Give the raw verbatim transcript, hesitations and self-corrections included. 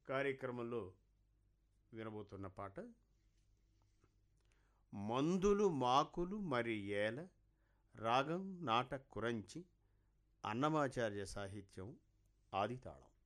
కార్యక్రమంలో వినబోతున్న పాట మందులు మాకులు మరి ఏల, రాగం నాట కురంచి, అన్నమాచార్య సాహిత్యం, ఆదితాళం.